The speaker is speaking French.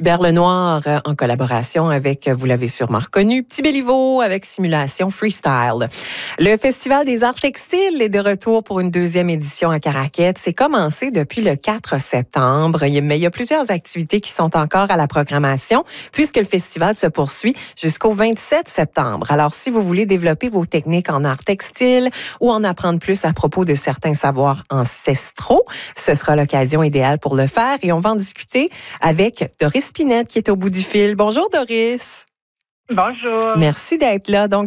Hubert Lenoir, en collaboration avec, vous l'avez sûrement reconnu, Petit Béliveau avec Simulation Freestyle. Le Festival des arts textiles est de retour pour une deuxième édition à Caraquette. C'est commencé depuis le 4 septembre, mais il y a plusieurs activités qui sont encore à la programmation puisque le festival se poursuit jusqu'au 27 septembre. Alors, si vous voulez développer vos techniques en art textile ou en apprendre plus à propos de certains savoirs ancestraux, ce sera l'occasion idéale pour le faire et on va en discuter avec Doris Pinette qui est au bout du fil. Bonjour Doris. Bonjour. Merci d'être là. Donc,